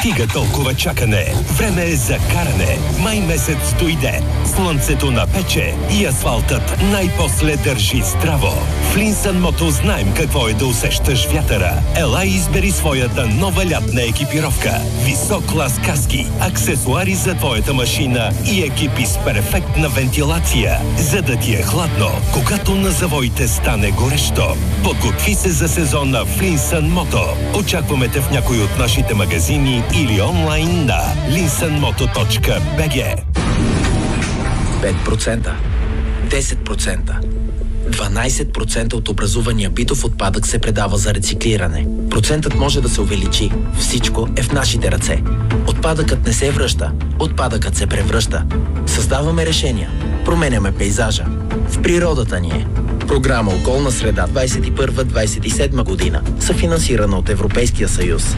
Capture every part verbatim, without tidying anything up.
Стига толкова чакане. Време е за каране. Май месец дойде. Слънцето напече и асфалтът най-после държи здраво. В Linsen Moto знаем какво е да усещаш вятъра. Ела и избери своята нова лятна екипировка. Висок клас каски, аксесуари за твоята машина и екипи с перфектна вентилация, за да ти е хладно, когато на завоите стане горещо. Подготви се за сезона в Linsen Moto. Очакваме те в някой от нашите магазини или онлайн на linsen moto точка би джи. пет процента, десет процента, дванайсет процента от образувания битов отпадък се предава за рециклиране. Процентът може да се увеличи. Всичко е в нашите ръце. Отпадъкът не се връща. Отпадъкът се превръща. Създаваме решения. Променяме пейзажа. В природата ни е. Програма Околна среда двайсет и първа - двайсет и седма година. Съфинансирана от Европейския съюз.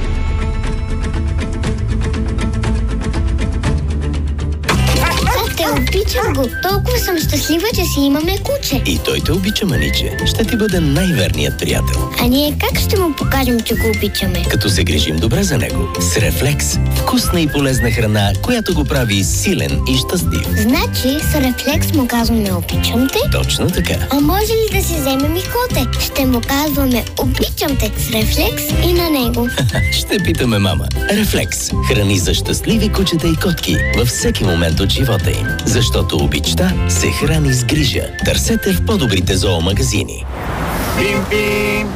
Обичам го. Толкова съм щастлива, че си имаме куче. И той те обича, маниче. Ще ти бъде най-верният приятел. А ние как ще му покажем, че го обичаме? Като се грижим добре за него. С Рефлекс. Вкусна и полезна храна, която го прави силен и щастлив. Значи с Рефлекс му казваме обичам те? Точно така. А може ли да си вземем и коте? Ще му казваме обичам те с Рефлекс и на него. Ще питаме мама. Рефлекс. Храни за щастливи кучета и котки във всеки момент от живота им. Защото обичта се храни с грижа. Търсете в по-добрите зоомагазини. Бим, бим,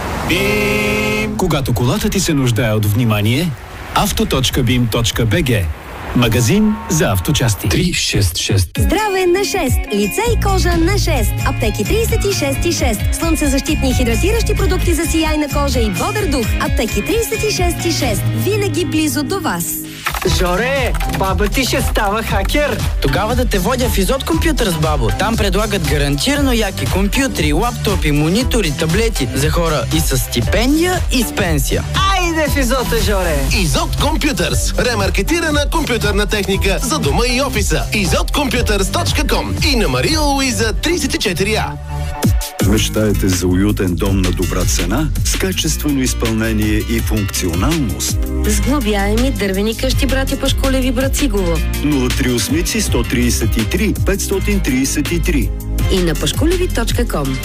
бим. Когато колата ти се нуждае от внимание, авто точка бим точка би джи. Магазин за авточасти. три шест шест. Здраве на шест. Лице и кожа на шест. Аптеки трийсет и шест и шест. Слънцезащитни и хидратиращи продукти за сияйна кожа и бодър дух. Аптеки трийсет и шест и шест. Винаги близо до вас. Жоре, баба ти ще става хакер. Тогава да те водя в Изот компютър с бабо. Там предлагат гарантирано яки компютри, лаптопи, монитори, таблети за хора и с стипендия, и с пенсия. Айде в Изота, Жоре! Изот Компютърс. Ремаркетирана компютърна техника за дома и офиса. изот компютърс точка ком и на Мария Луиза трийсет и четири А. Мечтаете за уютен дом на добра цена, с качествено изпълнение и функционалност? Сглобяеми дървени къщи, братя Пашколеви, брат Сигово. нула три осем сто трийсет и три петстотин трийсет и три И на пашколеви точка ком.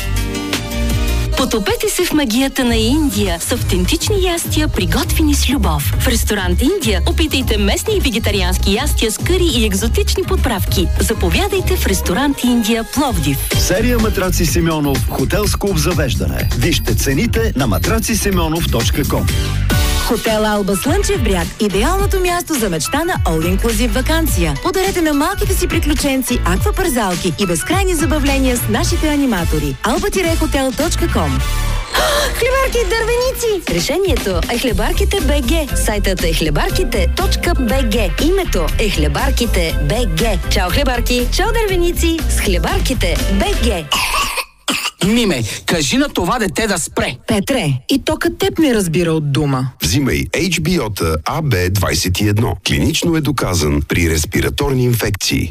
Потопете се в магията на Индия с автентични ястия, приготвени с любов. В ресторант Индия опитайте местни и вегетариански ястия с къри и екзотични подправки. Заповядайте в ресторант Индия, Пловдив. Серия матраци Симеонов, хотелско обзавеждане. Вижте цените на матраци симеонов точка ком. Хотел Алба Слънчев бряг – идеалното място за мечта на all-inclusive ваканция. Подарете на малките си приключенци аквапарзалки и безкрайни забавления с нашите аниматори. алба хотел точка ком. Хлебарки и дървеници! Решението е Хлебарките БГ. Сайтът е хлебарките точка би джи. Името е Хлебарките БГ. Чао хлебарки! Чао дървеници! С Хлебарките БГ. Миме, кажи на това дете да спре. Петре, и токът теб не разбира от дума. Взимай Ейч Би О-та А Б двайсет и едно. Клинично е доказан при респираторни инфекции.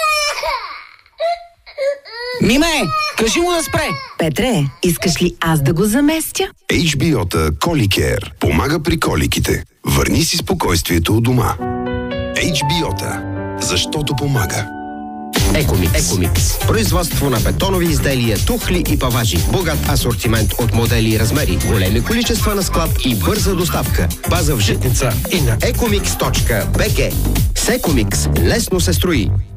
Миме, кажи му да спре. Петре, искаш ли аз да го заместя? Ейч Би О-та Коликер помага при коликите. Върни си спокойствието у дома. Ейч Би О-та. Защото помага. Екомикс. Екомикс. Производство на бетонови изделия, тухли и паважи. Богат асортимент от модели и размери. Големи количества на склад и бърза доставка. База в Житница и на екомикс точка би джи. С Екомикс лесно се строи.